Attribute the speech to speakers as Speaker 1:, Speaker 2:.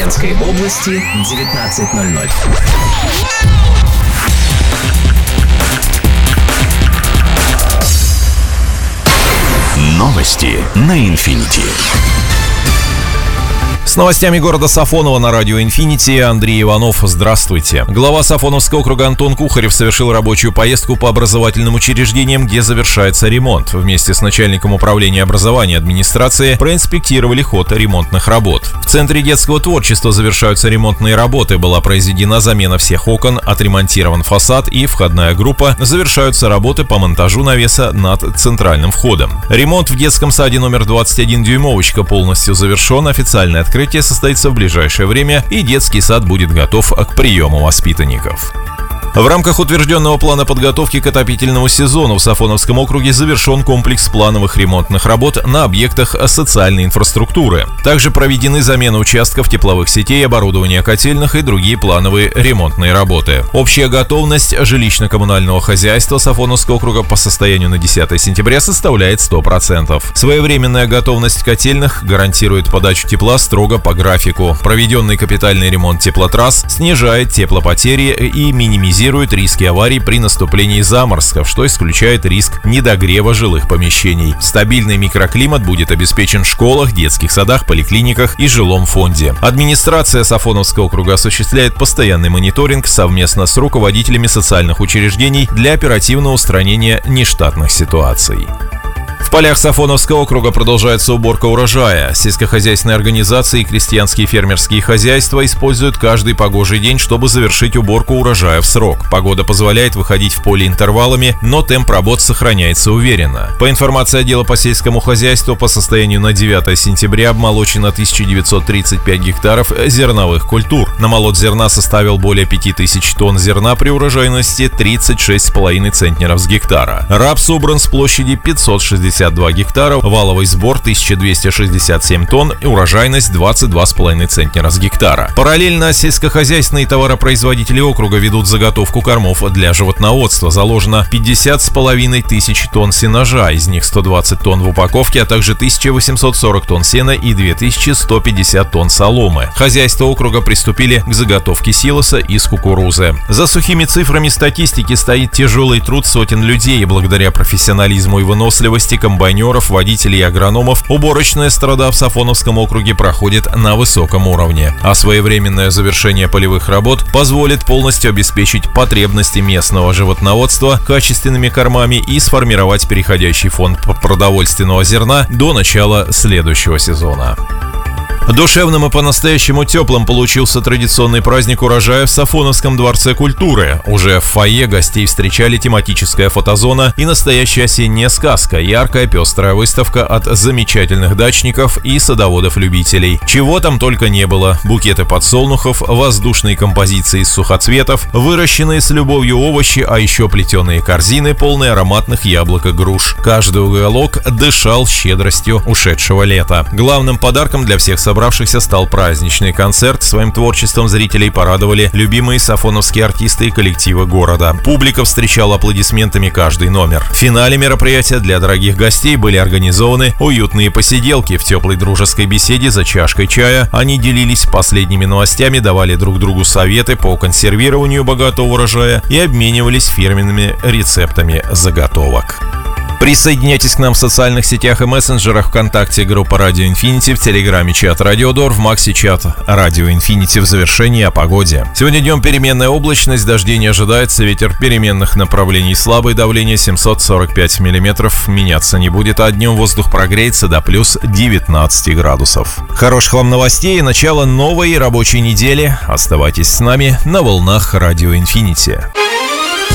Speaker 1: Тюменской области 19:00.
Speaker 2: Новости на Инфинити.
Speaker 3: С новостями города Сафоново на радио «Инфинити» Андрей Иванов. Здравствуйте. Глава Сафоновского округа Антон Кухарев совершил рабочую поездку по образовательным учреждениям, где завершается ремонт. Вместе с начальником управления образования администрации проинспектировали ход ремонтных работ. В Центре детского творчества завершаются ремонтные работы. Была произведена замена всех окон, отремонтирован фасад и входная группа. Завершаются работы по монтажу навеса над центральным входом. Ремонт в детском саде номер 21 «Дюймовочка» полностью завершен. Официальное открытие состоится в ближайшее время, и детский сад будет готов к приему воспитанников. В рамках утвержденного плана подготовки к отопительному сезону в Сафоновском округе завершен комплекс плановых ремонтных работ на объектах социальной инфраструктуры. Также проведены замены участков тепловых сетей, оборудования котельных и другие плановые ремонтные работы. Общая готовность жилищно-коммунального хозяйства Сафоновского округа по состоянию на 10 сентября составляет 100%. Своевременная готовность котельных гарантирует подачу тепла строго по графику. Проведенный капитальный ремонт теплотрасс снижает теплопотери и минимизирует риски аварий при наступлении заморозков, что исключает риск недогрева жилых помещений. Стабильный микроклимат будет обеспечен в школах, детских садах, поликлиниках и жилом фонде. Администрация Сафоновского округа осуществляет постоянный мониторинг совместно с руководителями социальных учреждений для оперативного устранения нештатных ситуаций. В полях Сафоновского округа продолжается уборка урожая. Сельскохозяйственные организации и крестьянские фермерские хозяйства используют каждый погожий день, чтобы завершить уборку урожая в срок. Погода позволяет выходить в поле интервалами, но темп работ сохраняется уверенно. По информации отдела по сельскому хозяйству, по состоянию на 9 сентября обмолочено 1935 гектаров зерновых культур. Намолот зерна составил более 5000 тонн зерна при урожайности 36,5 центнеров с гектара. Рапс собран с площади 562 гектара, валовый сбор 1267 тонн и урожайность 22,5 центнера с гектара. Параллельно сельскохозяйственные товаропроизводители округа ведут заготовку кормов для животноводства. Заложено 50,5 тысяч тонн сенажа, из них 120 тонн в упаковке, а также 1840 тонн сена и 2150 тонн соломы. Хозяйства округа приступили к заготовке силоса из кукурузы. За сухими цифрами статистики стоит тяжелый труд сотен людей, и благодаря профессионализму и выносливости комбайнеров, водителей и агрономов уборочная страда в Сафоновском округе проходит на высоком уровне, а своевременное завершение полевых работ позволит полностью обеспечить потребности местного животноводства качественными кормами и сформировать переходящий фонд продовольственного зерна до начала следующего сезона. Душевным и по-настоящему теплым получился традиционный праздник урожая в Сафоновском дворце культуры. Уже в фойе гостей встречали тематическая фотозона и настоящая осенняя сказка, яркая пестрая выставка от замечательных дачников и садоводов-любителей. Чего там только не было: букеты подсолнухов, воздушные композиции из сухоцветов, выращенные с любовью овощи, а еще плетеные корзины, полные ароматных яблок и груш. Каждый уголок дышал щедростью ушедшего лета. Главным подарком для всех собравшихся стал праздничный концерт. Своим творчеством зрителей порадовали любимые сафоновские артисты и коллективы города. Публика встречала аплодисментами каждый номер. В финале мероприятия для дорогих гостей были организованы уютные посиделки. В теплой дружеской беседе за чашкой чая они делились последними новостями, давали друг другу советы по консервированию богатого урожая и обменивались фирменными рецептами заготовок. Присоединяйтесь к нам в социальных сетях и мессенджерах: ВКонтакте группа Радио Инфинити, в Телеграме чат Радиодор, в Максе чат Радио Инфинити. В завершении о погоде. Сегодня днем переменная облачность, дождей не ожидается, ветер переменных направлений слабый, давление 745 миллиметров, меняться не будет, а днем воздух прогреется до плюс 19 градусов. Хороших вам новостей и начала новой рабочей недели. Оставайтесь с нами на волнах Радио Инфинити.